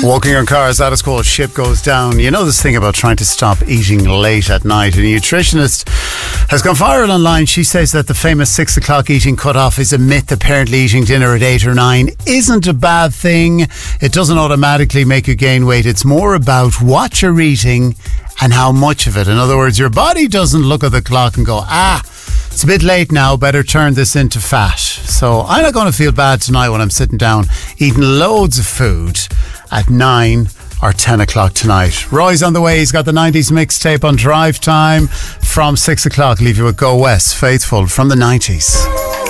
Walking on cars, that is called Ship Goes Down. You know this thing about trying to stop eating late at night. A nutritionist has gone viral online. She says that the famous 6 o'clock eating cutoff is a myth. Apparently eating dinner at 8 or 9 isn't a bad thing. It doesn't automatically make you gain weight. It's more about what you're eating and how much of it. In other words, your body doesn't look at the clock and go, it's a bit late now, better turn this into fat. So I'm not going to feel bad tonight when I'm sitting down eating loads of food at 9 or 10 o'clock tonight. Roy's on the way. He's got the 90s mixtape on drive time from 6 o'clock. Leave you with Go West, Faithful from the 90s.